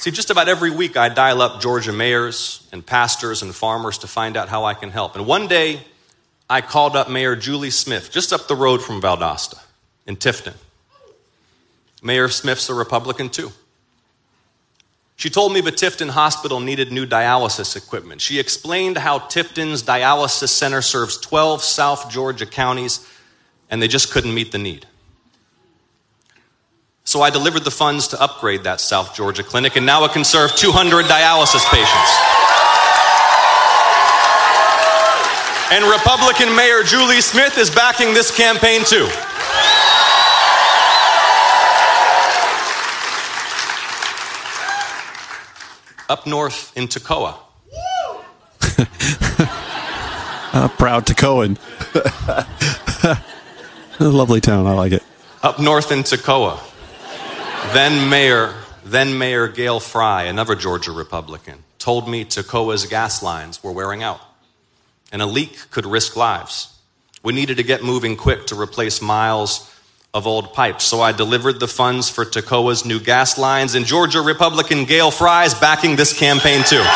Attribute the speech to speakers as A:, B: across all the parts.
A: See, just about every week I dial up Georgia mayors and pastors and farmers to find out how I can help. And one day I called up Mayor Julie Smith, just up the road from Valdosta in Tifton. Mayor Smith's a Republican too. She told me the Tifton Hospital needed new dialysis equipment. She explained how Tifton's dialysis center serves 12 South Georgia counties, and they just couldn't meet the need. So I delivered the funds to upgrade that South Georgia clinic, and now it can serve 200 dialysis patients. And Republican Mayor Julie Smith is backing this campaign too. Up north in Toccoa.
B: Proud Toccoan. A lovely town, I like it.
A: Up north in Toccoa. Then Mayor Gail Fry, another Georgia Republican, told me Toccoa's gas lines were wearing out, and a leak could risk lives. We needed to get moving quick to replace miles of old pipes. So I delivered the funds for Toccoa's new gas lines, and Georgia Republican Gail Fry is backing this campaign too.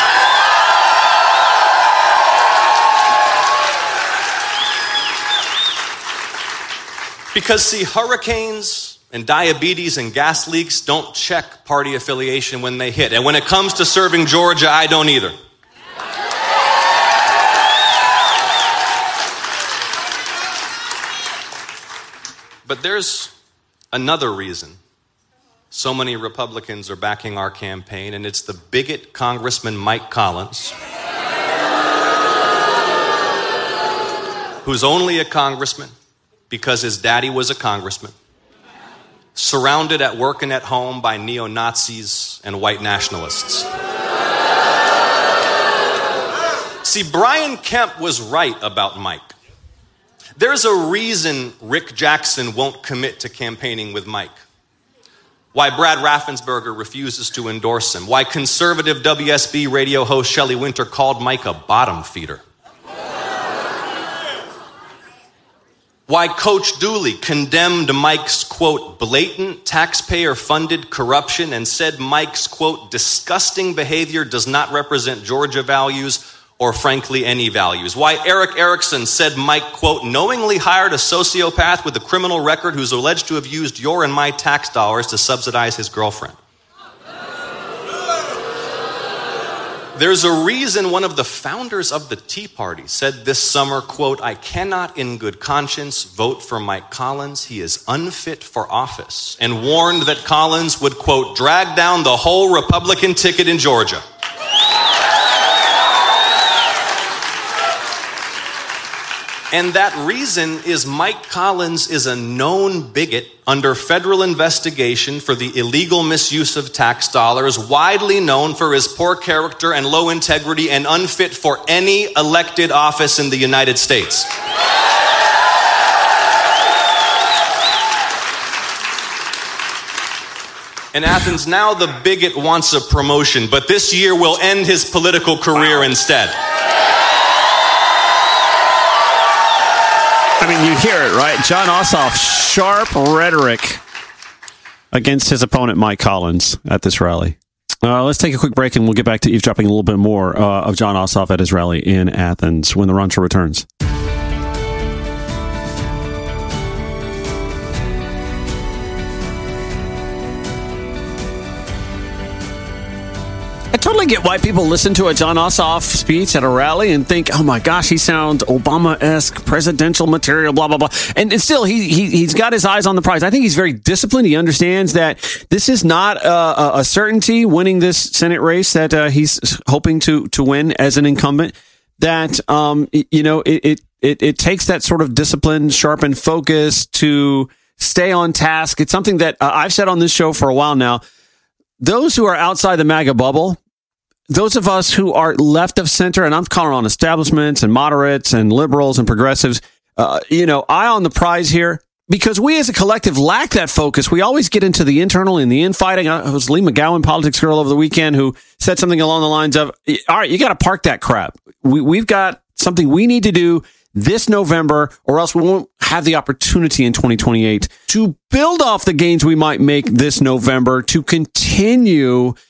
A: Because, see, hurricanes and diabetes and gas leaks don't check party affiliation when they hit. And when it comes to serving Georgia, I don't either. But there's another reason so many Republicans are backing our campaign, and it's the bigot Congressman Mike Collins, who's only a congressman because his daddy was a congressman, surrounded at work and at home by neo-Nazis and white nationalists. See, Brian Kemp was right about Mike. There's a reason Rick Jackson won't commit to campaigning with Mike. Why Brad Raffensperger refuses to endorse him. Why conservative WSB radio host Shelley Winter called Mike a bottom feeder. Why Coach Dooley condemned Mike's, quote, blatant taxpayer-funded corruption and said Mike's, quote, disgusting behavior does not represent Georgia values or, frankly, any values. Why Eric Erickson said Mike, quote, knowingly hired a sociopath with a criminal record who's alleged to have used your and my tax dollars to subsidize his girlfriend. There's a reason one of the founders of the Tea Party said this summer, quote, I cannot in good conscience vote for Mike Collins. He is unfit for office, and warned that Collins would, quote, drag down the whole Republican ticket in Georgia. And that reason is Mike Collins is a known bigot under federal investigation for the illegal misuse of tax dollars, widely known for his poor character and low integrity and unfit for any elected office in the United States. In Athens, now the bigot wants a promotion, but this year will end his political career instead.
B: I mean, you hear it, right? Jon Ossoff, sharp rhetoric against his opponent, Mike Collins, at this rally. Let's take a quick break, and we'll get back to eavesdropping a little bit more of Jon Ossoff at his rally in Athens when the Rancho returns. I totally get why people listen to a Jon Ossoff speech at a rally and think, oh my gosh, he sounds Obama-esque, presidential material, blah, blah, blah. And still, he's got his eyes on the prize. I think he's very disciplined. He understands that this is not a certainty, winning this Senate race that he's hoping to win as an incumbent. That, it takes that sort of discipline, sharpened focus to stay on task. It's something that I've said on this show for a while now. Those who are outside the MAGA bubble, those of us who are left of center, and I'm calling on establishments and moderates and liberals and progressives, eye on the prize here, because we as a collective lack that focus. We always get into the internal and the infighting. It was Lee McGowan, Politics Girl, over the weekend, who said something along the lines of, all right, you got to park that crap. We've got something we need to do this November, or else we won't have the opportunity in 2028 to build off the gains we might make this November to continue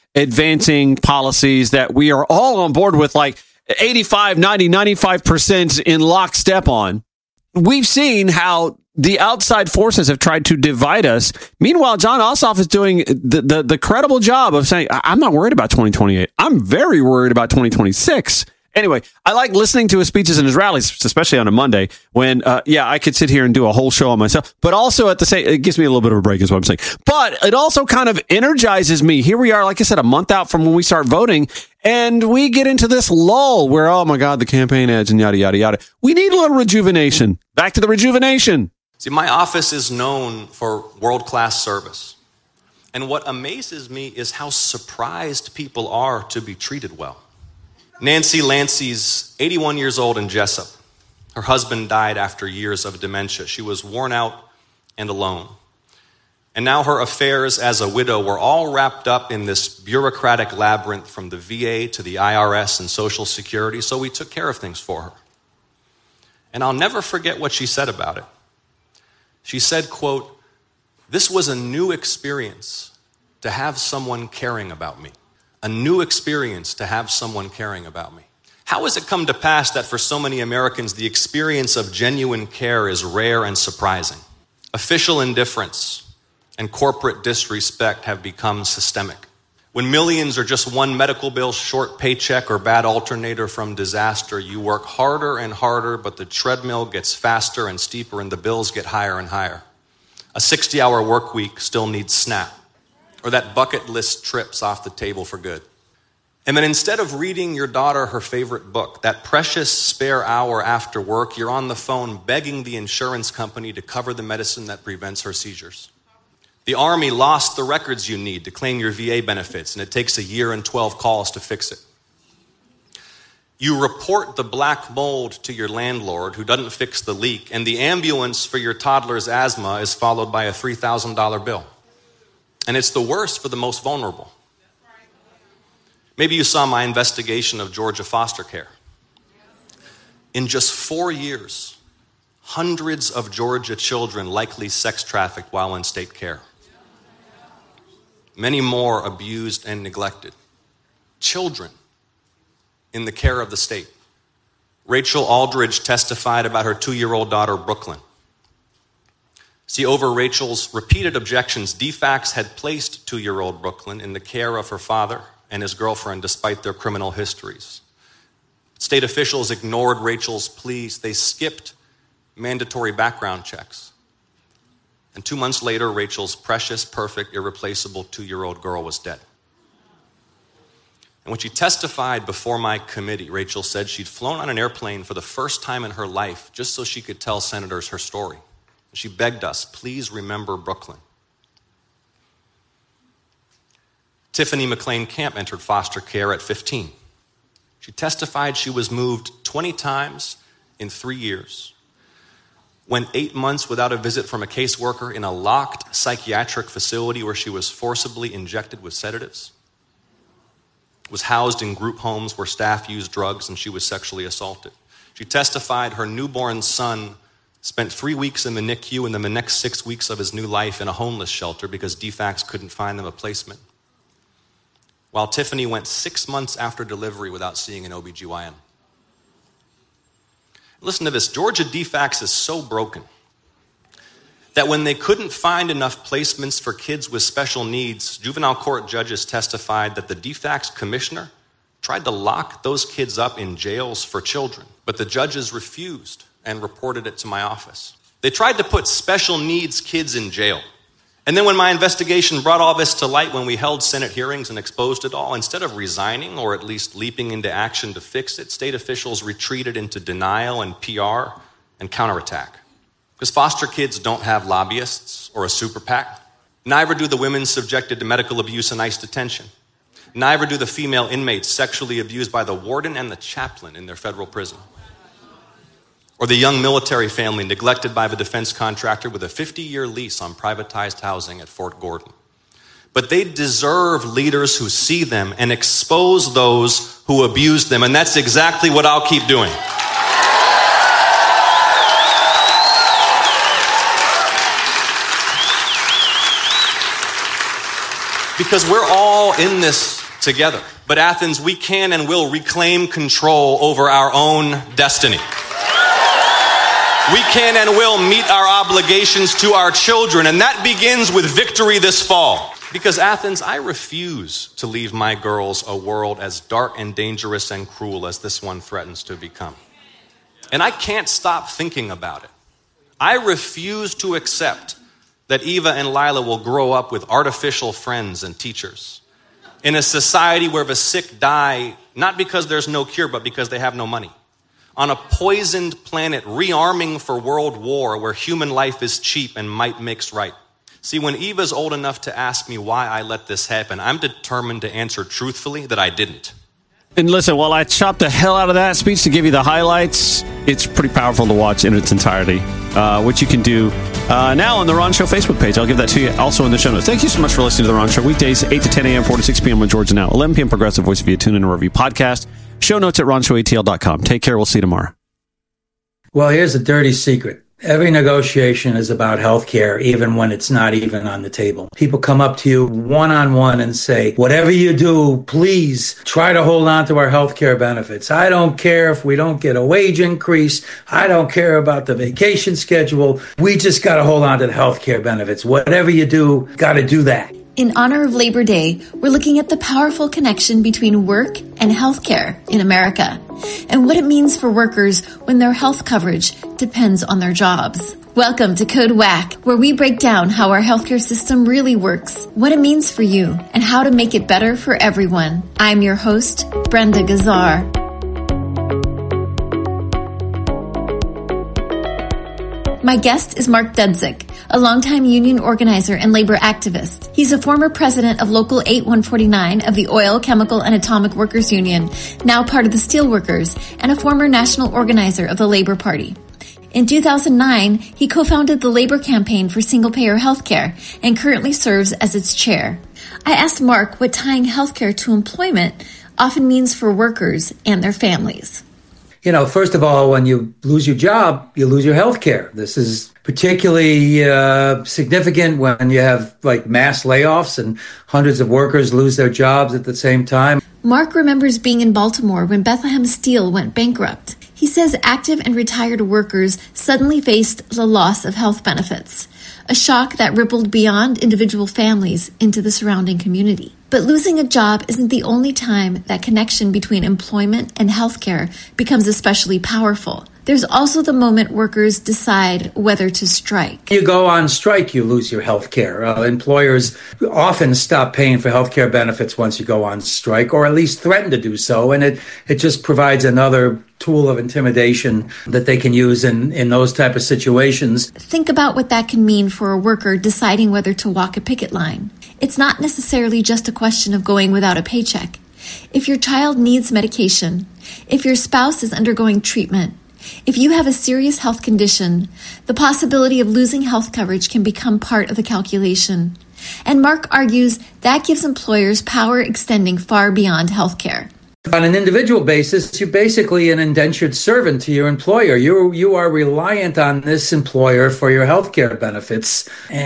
B: advancing policies that we are all on board with, like 85, 90, 95% in lockstep on. We've seen how the outside forces have tried to divide us. Meanwhile, Jon Ossoff is doing the credible job of saying, I'm not worried about 2028. I'm very worried about 2026. Anyway, I like listening to his speeches and his rallies, especially on a Monday when, I could sit here and do a whole show on myself, but also at the same, it gives me a little bit of a break is what I'm saying. But it also kind of energizes me. Here we are, like I said, a month out from when we start voting, and we get into this lull where, oh my God, the campaign ads and yada, yada, yada. We need a little rejuvenation. Back to the rejuvenation.
A: See, my office is known for world-class service. And what amazes me is how surprised people are to be treated well. Nancy Lancey's 81 years old in Jessup. Her husband died after years of dementia. She was worn out and alone. And now her affairs as a widow were all wrapped up in this bureaucratic labyrinth from the VA to the IRS and Social Security, so we took care of things for her. And I'll never forget what she said about it. She said, quote, "This was a new experience to have someone caring about me. A new experience to have someone caring about me." How has it come to pass that for so many Americans, the experience of genuine care is rare and surprising? Official indifference and corporate disrespect have become systemic. When millions are just one medical bill, short paycheck, or bad alternator from disaster, you work harder and harder, but the treadmill gets faster and steeper and the bills get higher and higher. A 60-hour work week still needs SNAP. Or that bucket list trips off the table for good. And then instead of reading your daughter her favorite book, that precious spare hour after work, you're on the phone begging the insurance company to cover the medicine that prevents her seizures. The Army lost the records you need to claim your VA benefits, and it takes a year and 12 calls to fix it. You report the black mold to your landlord who doesn't fix the leak, and the ambulance for your toddler's asthma is followed by a $3,000 bill. And it's the worst for the most vulnerable. Maybe you saw my investigation of Georgia foster care. In just 4 years, hundreds of Georgia children likely sex trafficked while in state care. Many more abused and neglected. Children in the care of the state. Rachel Aldridge testified about her 2-year-old daughter, Brooklyn. See, over Rachel's repeated objections, DFACS had placed 2-year-old Brooklyn in the care of her father and his girlfriend despite their criminal histories. State officials ignored Rachel's pleas. They skipped mandatory background checks. And 2 months later, Rachel's precious, perfect, irreplaceable 2-year-old girl was dead. And when she testified before my committee, Rachel said she'd flown on an airplane for the first time in her life just so she could tell senators her story. She begged us, please remember Brooklyn. Tiffany McLean Camp entered foster care at 15. She testified she was moved 20 times in 3 years. Went 8 months without a visit from a caseworker in a locked psychiatric facility where she was forcibly injected with sedatives. Was housed in group homes where staff used drugs and she was sexually assaulted. She testified her newborn son spent 3 weeks in the NICU and then the next 6 weeks of his new life in a homeless shelter because DFACS couldn't find them a placement. While Tiffany went 6 months after delivery without seeing an OBGYN. Listen to this, Georgia DFACS is so broken that when they couldn't find enough placements for kids with special needs, juvenile court judges testified that the DFACS commissioner tried to lock those kids up in jails for children, but the judges refused and reported it to my office. They tried to put special needs kids in jail. And then when my investigation brought all this to light, when we held Senate hearings and exposed it all, instead of resigning or at least leaping into action to fix it, state officials retreated into denial and PR and counterattack. Because foster kids don't have lobbyists or a super PAC. Neither do the women subjected to medical abuse and ICE detention. Neither do the female inmates sexually abused by the warden and the chaplain in their federal prison. Or the young military family neglected by the defense contractor with a 50-year lease on privatized housing at Fort Gordon. But they deserve leaders who see them and expose those who abuse them, and that's exactly what I'll keep doing. Because we're all in this together. But Athens, we can and will reclaim control over our own destiny. We can and will meet our obligations to our children, and that begins with victory this fall. Because Athens, I refuse to leave my girls a world as dark and dangerous and cruel as this one threatens to become. And I can't stop thinking about it. I refuse to accept that Eva and Lila will grow up with artificial friends and teachers in a society where the sick die, not because there's no cure, but because they have no money. On a poisoned planet, rearming for world war where human life is cheap and might makes right. See, when Eva's old enough to ask me why I let this happen, I'm determined to answer truthfully that I didn't.
B: And listen, while I chopped the hell out of that speech to give you the highlights, it's pretty powerful to watch in its entirety, which you can do now on the Ron Show Facebook page. I'll give that to you also in the show notes. Thank you so much for listening to the Ron Show. Weekdays, 8 to 10 a.m., 4 to 6 p.m. with Georgia Now, 11 p.m. Progressive Voice via TuneIn and Review Podcast. Show notes at ronshowatl.com. Take care. We'll see you tomorrow.
C: Well, here's a dirty secret. Every negotiation is about health care, even when it's not even on the table. People come up to you one-on-one and say, whatever you do, please try to hold on to our health care benefits. I don't care if we don't get a wage increase. I don't care about the vacation schedule. We just got to hold on to the health care benefits. Whatever you do, got to do that.
D: In honor of Labor Day, we're looking at the powerful connection between work and healthcare in America, and what it means for workers when their health coverage depends on their jobs. Welcome to Code WACK, where we break down how our healthcare system really works, what it means for you, and how to make it better for everyone. I'm your host, Brenda Gazzar. My guest is Mark Dudzik, a longtime union organizer and labor activist. He's a former president of Local 8149 of the Oil, Chemical, and Atomic Workers Union, now part of the Steelworkers, and a former national organizer of the Labor Party. In 2009, he co-founded the Labor Campaign for Single-Payer Healthcare and currently serves as its chair. I asked Mark what tying healthcare to employment often means for workers and their families.
C: You know, first of all, when you lose your job, you lose your health care. This is particularly significant when you have like mass layoffs and hundreds of workers lose their jobs at the same time.
D: Mark remembers being in Baltimore when Bethlehem Steel went bankrupt. He says active and retired workers suddenly faced the loss of health benefits, a shock that rippled beyond individual families into the surrounding community. But losing a job isn't the only time that connection between employment and healthcare becomes especially powerful. There's also the moment workers decide whether to strike.
C: You go on strike, you lose your health care. Employers often stop paying for health care benefits once you go on strike, or at least threaten to do so. And it just provides another tool of intimidation that they can use in those type of situations.
D: Think about what that can mean for a worker deciding whether to walk a picket line. It's not necessarily just a question of going without a paycheck. If your child needs medication, if your spouse is undergoing treatment, if you have a serious health condition, the possibility of losing health coverage can become part of the calculation. And Mark argues that gives employers power extending far beyond healthcare.
C: On an individual basis, you're basically an indentured servant to your employer. You are reliant on this employer for your health care benefits,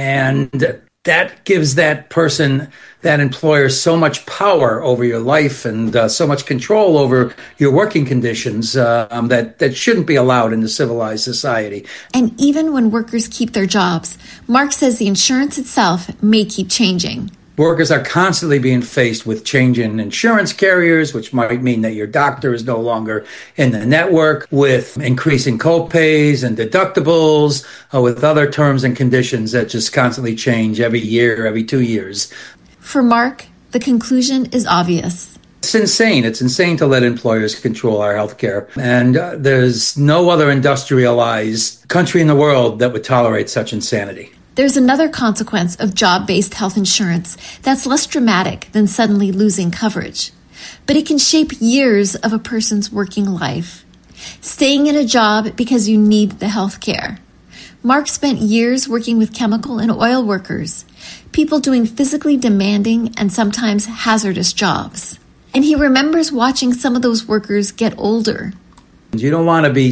C: and that gives that person, that employer, so much power over your life and so much control over your working conditions that shouldn't be allowed in a civilized society.
D: And even when workers keep their jobs, Mark says the insurance itself may keep changing.
C: Workers are constantly being faced with change in insurance carriers, which might mean that your doctor is no longer in the network, with increasing co-pays and deductibles, with other terms and conditions that just constantly change every year, every 2 years.
D: For Mark, the conclusion is obvious.
C: It's insane. It's insane to let employers control our health care. And there's no other industrialized country in the world that would tolerate such insanity.
D: There's another consequence of job-based health insurance that's less dramatic than suddenly losing coverage. But it can shape years of a person's working life. Staying in a job because you need the health care. Mark spent years working with chemical and oil workers, people doing physically demanding and sometimes hazardous jobs. And he remembers watching some of those workers get older.
C: You don't want to be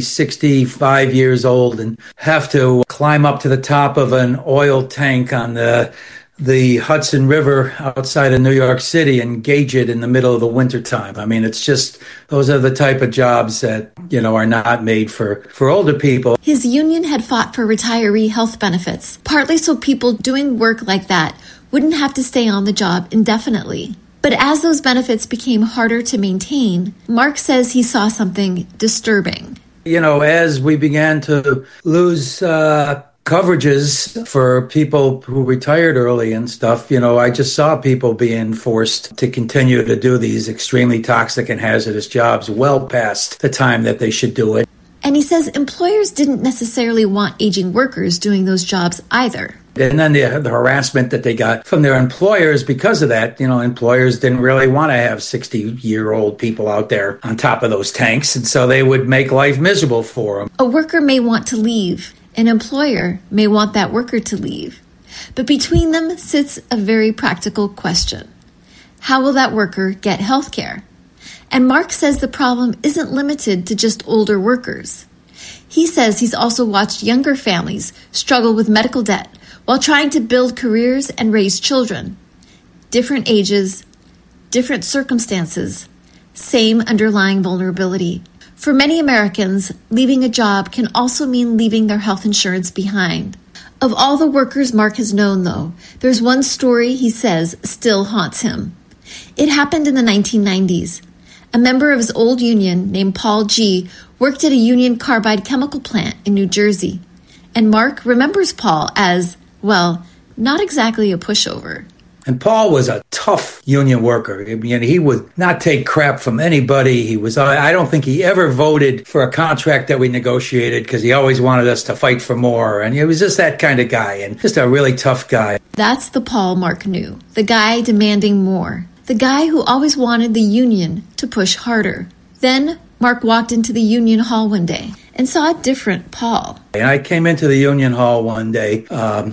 C: 65 years old and have to climb up to the top of an oil tank on the the Hudson River outside of New York City and gauge it in the middle of the wintertime. I mean, it's just, those are the type of jobs that, are not made for older people.
D: His union had fought for retiree health benefits, partly so people doing work like that wouldn't have to stay on the job indefinitely. But as those benefits became harder to maintain, Mark says he saw something disturbing.
C: As we began to lose coverages for people who retired early and stuff, I just saw people being forced to continue to do these extremely toxic and hazardous jobs well past the time that they should do it.
D: And he says employers didn't necessarily want aging workers doing those jobs either.
C: And then the harassment that they got from their employers because of that, employers didn't really want to have 60-year-old people out there on top of those tanks. And so they would make life miserable for them.
D: A worker may want to leave. An employer may want that worker to leave. But between them sits a very practical question. How will that worker get health care? And Mark says the problem isn't limited to just older workers. He says he's also watched younger families struggle with medical debt while trying to build careers and raise children. Different ages, different circumstances, same underlying vulnerability. For many Americans, leaving a job can also mean leaving their health insurance behind. Of all the workers Mark has known, though, there's one story he says still haunts him. It happened in the 1990s. A member of his old union named Paul G. worked at a Union Carbide chemical plant in New Jersey. And Mark remembers Paul as, well, not exactly a pushover.
C: And Paul was a tough union worker. I mean, he would not take crap from anybody. I don't think he ever voted for a contract that we negotiated because he always wanted us to fight for more. And he was just that kind of guy and just a really tough guy.
D: That's the Paul Mark knew, the guy demanding more, the guy who always wanted the union to push harder. Then Mark walked into the union hall one day and saw a different Paul.
C: And I came into the union hall one day,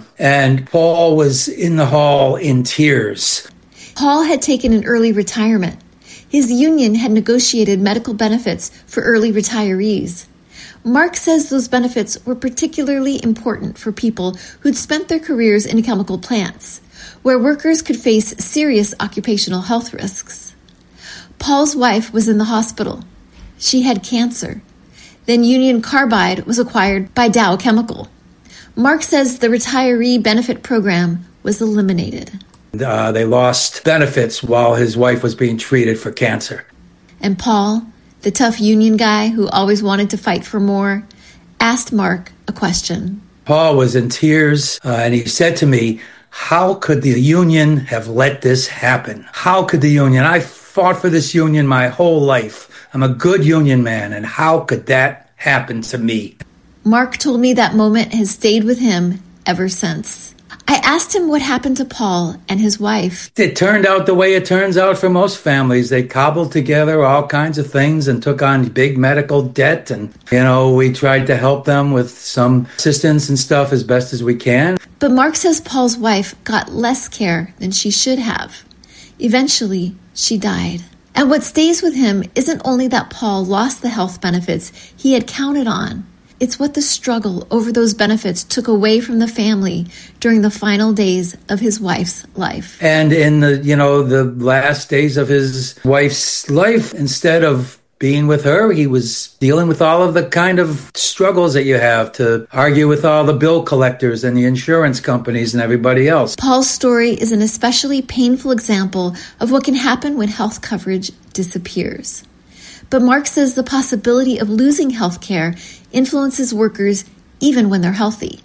C: and Paul was in the hall in tears.
D: Paul had taken an early retirement. His union had negotiated medical benefits for early retirees. Mark says those benefits were particularly important for people who'd spent their careers in chemical plants, where workers could face serious occupational health risks. Paul's wife was in the hospital. She had cancer. Then Union Carbide was acquired by Dow Chemical. Mark says the retiree benefit program was eliminated.
C: They lost benefits while his wife was being treated for cancer.
D: And Paul, the tough union guy who always wanted to fight for more, asked Mark a question.
C: Paul was in tears, and he said to me, how could the union have let this happen? How could the union? I fought for this union my whole life. I'm a good union man, and how could that happen to me?
D: Mark told me that moment has stayed with him ever since. I asked him what happened to Paul and his wife.
C: It turned out the way it turns out for most families. They cobbled together all kinds of things and took on big medical debt. And, we tried to help them with some assistance and stuff as best as we can.
D: But Mark says Paul's wife got less care than she should have. Eventually, she died. And what stays with him isn't only that Paul lost the health benefits he had counted on. It's what the struggle over those benefits took away from the family during the final days of his wife's life.
C: And in the last days of his wife's life, instead of being with her, he was dealing with all of the kind of struggles that you have to argue with all the bill collectors and the insurance companies and everybody else.
D: Paul's story is an especially painful example of what can happen when health coverage disappears. But Mark says the possibility of losing health care influences workers even when they're healthy,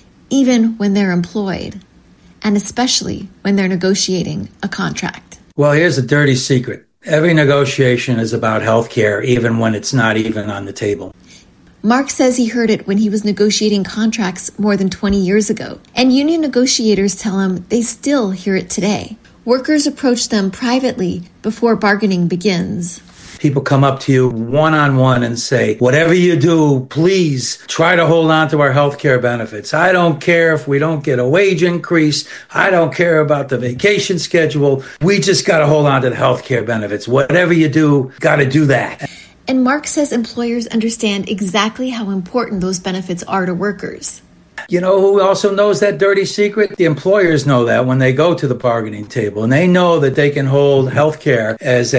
D: even when they're employed, and especially when they're negotiating a contract.
C: Well, here's a dirty secret. Every negotiation is about health care, even when it's not even on the table.
D: Mark says he heard it when he was negotiating contracts more than 20 years ago, and union negotiators tell him they still hear it today. Workers approach them privately before bargaining begins.
C: People come up to you one-on-one and say, whatever you do, please try to hold on to our health care benefits. I don't care if we don't get a wage increase. I don't care about the vacation schedule. We just got to hold on to the health care benefits. Whatever you do, got to do that.
D: And Mark says employers understand exactly how important those benefits are to workers.
C: You know who also knows that dirty secret? The employers know that when they go to the bargaining table, and they know that they can hold healthcare as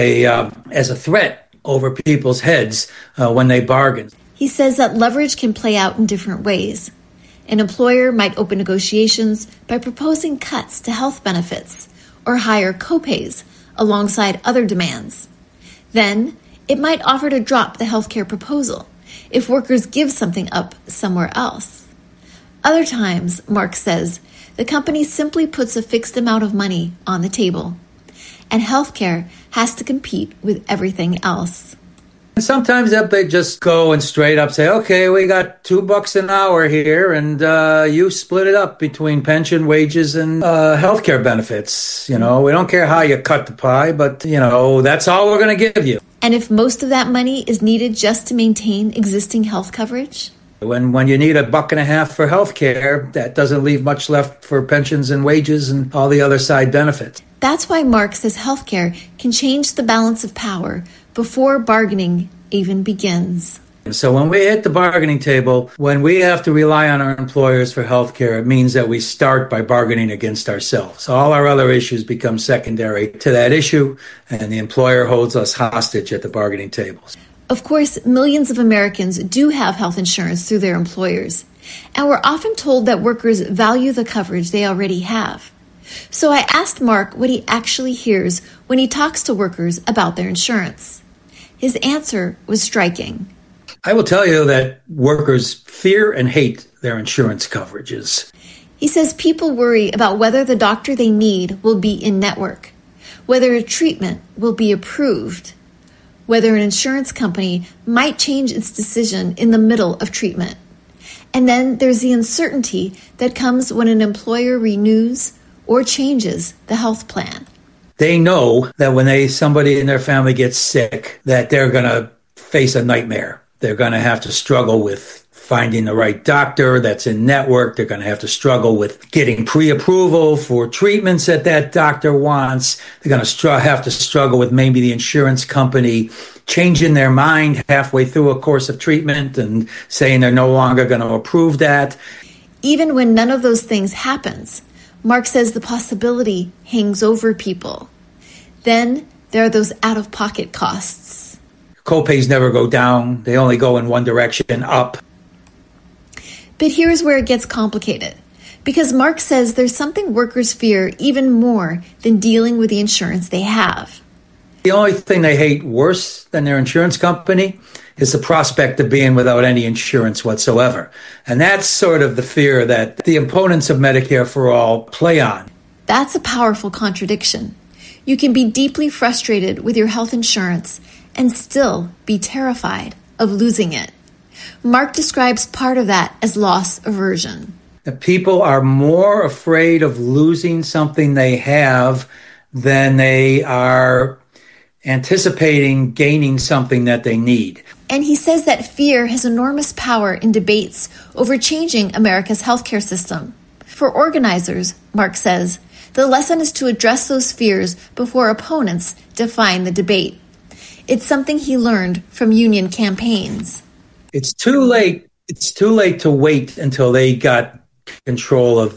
C: a threat over people's heads when they bargain.
D: He says that leverage can play out in different ways. An employer might open negotiations by proposing cuts to health benefits or higher copays alongside other demands. Then, it might offer to drop the healthcare proposal if workers give something up somewhere else. Other times, Mark says, the company simply puts a fixed amount of money on the table, and healthcare has to compete with everything else.
C: Sometimes they just go and straight up say, okay, we got $2 an hour here, and you split it up between pension, wages, and healthcare benefits. You know, we don't care how you cut the pie, but, you know, that's all we're going to give you.
D: And if most of that money is needed just to maintain existing health coverage?
C: When you need $1.50 for health care, that doesn't leave much left for pensions and wages and all the other side benefits.
D: That's why Mark says healthcare can change the balance of power before bargaining even begins.
C: So when we hit the bargaining table, when we have to rely on our employers for health care, it means that we start by bargaining against ourselves. All our other issues become secondary to that issue, and the employer holds us hostage at the bargaining tables.
D: Of course, millions of Americans do have health insurance through their employers, and we're often told that workers value the coverage they already have. So I asked Mark what he actually hears when he talks to workers about their insurance. His answer was striking.
C: I will tell you that workers fear and hate their insurance coverages.
D: He says people worry about whether the doctor they need will be in network, whether a treatment will be approved, whether an insurance company might change its decision in the middle of treatment. And then there's the uncertainty that comes when an employer renews or changes the health plan.
C: They know that when somebody in their family gets sick, that they're going to face a nightmare. They're going to have to struggle with finding the right doctor that's in network. They're going to have to struggle with getting pre-approval for treatments that doctor wants. They're going to have to struggle with maybe the insurance company changing their mind halfway through a course of treatment and saying they're no longer going to approve that.
D: Even when none of those things happens, Mark says the possibility hangs over people. Then there are those out-of-pocket costs.
C: Copays never go down. They only go in one direction, up.
D: But here's where it gets complicated, because Mark says there's something workers fear even more than dealing with the insurance they have.
C: The only thing they hate worse than their insurance company is the prospect of being without any insurance whatsoever. And that's sort of the fear that the opponents of Medicare for All play on.
D: That's a powerful contradiction. You can be deeply frustrated with your health insurance and still be terrified of losing it. Mark describes part of that as loss aversion.
C: The people are more afraid of losing something they have than they are anticipating gaining something that they need.
D: And he says that fear has enormous power in debates over changing America's healthcare system. For organizers, Mark says, the lesson is to address those fears before opponents define the debate. It's something he learned from union campaigns.
C: It's too late. It's too late to wait until they got control of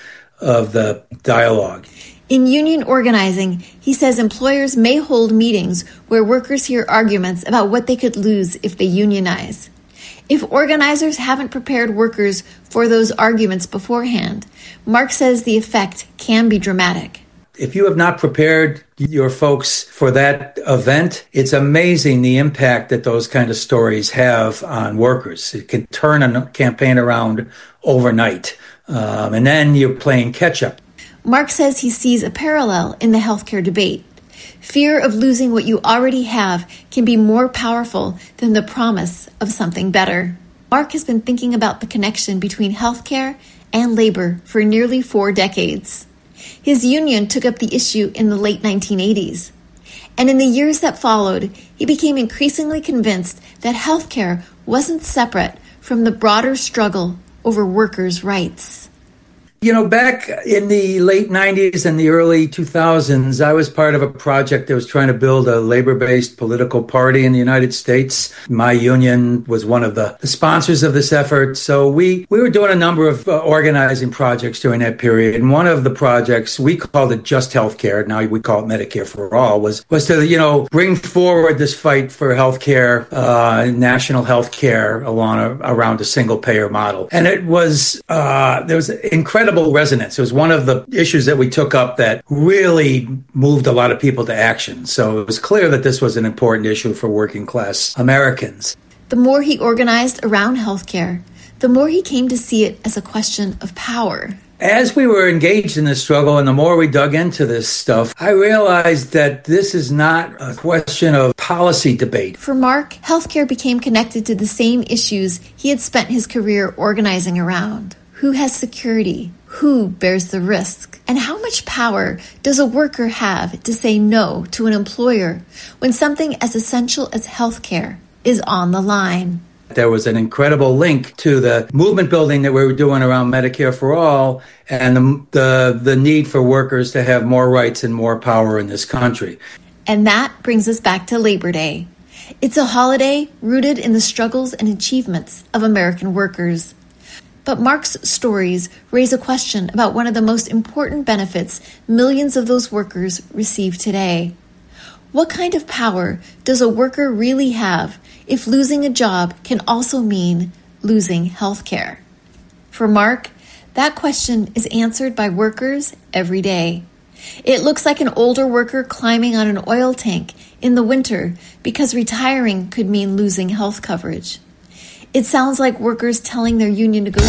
C: the dialogue.
D: In union organizing, he says employers may hold meetings where workers hear arguments about what they could lose if they unionize. If organizers haven't prepared workers for those arguments beforehand, Mark says the effect can be dramatic.
C: If you have not prepared your folks for that event, it's amazing the impact that those kind of stories have on workers. It can turn a campaign around overnight, and then you're playing catch-up.
D: Mark says he sees a parallel in the healthcare debate. Fear of losing what you already have can be more powerful than the promise of something better. Mark has been thinking about the connection between healthcare and labor for nearly 4 decades. His union took up the issue in the late 1980s. And in the years that followed, he became increasingly convinced that healthcare wasn't separate from the broader struggle over workers' rights.
C: You know, back in the late 90s and the early 2000s, I was part of a project that was trying to build a labor-based political party in the United States. My union was one of the sponsors of this effort. So we were doing a number of organizing projects during that period. And one of the projects, we called it Just Healthcare. Now we call it Medicare for All, was to, bring forward this fight for healthcare, national healthcare around a single payer model. And it was, there was incredible resonance. It was one of the issues that we took up that really moved a lot of people to action. So it was clear that this was an important issue for working class Americans.
D: The more he organized around healthcare, the more he came to see it as a question of power.
C: As we were engaged in this struggle and the more we dug into this stuff, I realized that this is not a question of policy debate.
D: For Mark, healthcare became connected to the same issues he had spent his career organizing around. Who has security? Who bears the risk? And how much power does a worker have to say no to an employer when something as essential as healthcare is on the line?
C: There was an incredible link to the movement building that we were doing around Medicare for All and the need for workers to have more rights and more power in this country.
D: And that brings us back to Labor Day. It's a holiday rooted in the struggles and achievements of American workers. But Mark's stories raise a question about one of the most important benefits millions of those workers receive today. What kind of power does a worker really have if losing a job can also mean losing health care? For Mark, that question is answered by workers every day. It looks like an older worker climbing on an oil tank in the winter because retiring could mean losing health coverage. It sounds like workers telling their union negotiators